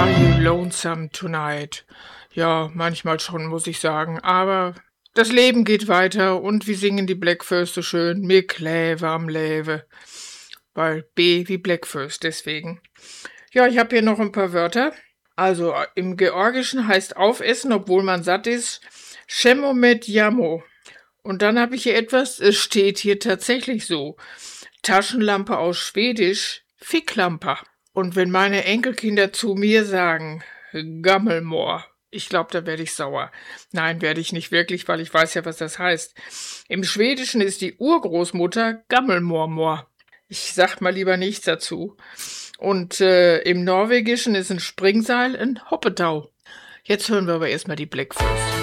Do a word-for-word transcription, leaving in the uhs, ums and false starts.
Are you lonesome tonight? Ja, manchmal schon, muss ich sagen, aber das Leben geht weiter und wie singen die Blackfurs so schön? Mir kläve am Läve. Weil B wie Blackfurs, deswegen. Ja, ich habe hier noch ein paar Wörter. Also im Georgischen heißt aufessen, obwohl man satt ist, Shemo med Yamo. Und dann habe ich hier etwas, es steht hier tatsächlich so. Taschenlampe aus Schwedisch, Ficklampa. Und wenn meine Enkelkinder zu mir sagen, Gammelmoor, ich glaube, da werde ich sauer. Nein, werde ich nicht wirklich, weil ich weiß ja, was das heißt. Im Schwedischen ist die Urgroßmutter Gammelmormor. Ich sag mal lieber nichts dazu. Und äh, im Norwegischen ist ein Springseil ein Hoppetau. Jetzt hören wir aber erstmal die Blackfurs.